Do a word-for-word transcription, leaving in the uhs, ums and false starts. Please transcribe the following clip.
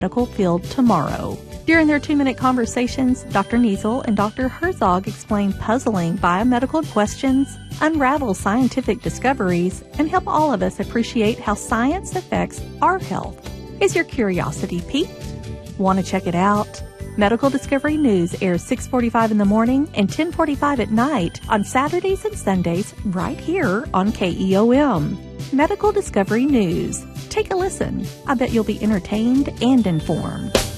medical field tomorrow. During their two-minute conversations, Doctor Niesel and Doctor Herzog explain puzzling biomedical questions, unravel scientific discoveries, and help all of us appreciate how science affects our health. Is your curiosity piqued? Want to check it out? Medical Discovery News airs six forty-five in the morning and ten forty-five at night on Saturdays and Sundays right here on K E O M. Medical Discovery News. Take a listen. I bet you'll be entertained and informed.